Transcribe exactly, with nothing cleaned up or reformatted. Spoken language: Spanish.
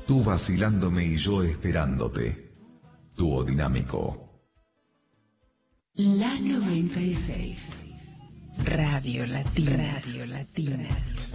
Tú vacilándome y yo esperándote. Dúo dinámico. La noventa y seis. Radio Latina. Radio Latina.